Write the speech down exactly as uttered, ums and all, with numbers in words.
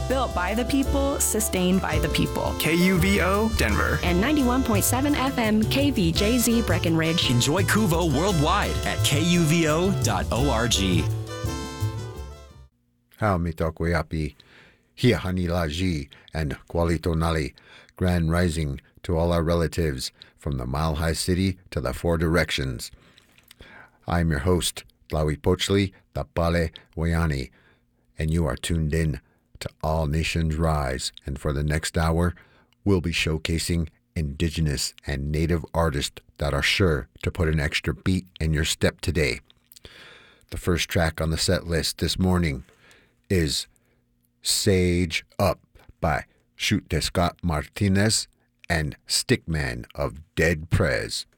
Built by the people, sustained by the people. K U V O, Denver. And ninety-one point seven F M K V J Z Breckenridge. Enjoy Kuvo worldwide at K U V O dot org. How mitokuyapi, hia hanilaji, and Kualito Nali. Grand rising to all our relatives from the Mile High City to the Four Directions. I'm your host, Tlawi Pochli, Tapale Wayani, and you are tuned in to All Nations Rise. And for the next hour, we'll be showcasing Indigenous and Native artists that are sure to put an extra beat in your step today. The first track on the set list this morning is Sage Up by Chute Scott Martinez and Stickman of Dead Prez.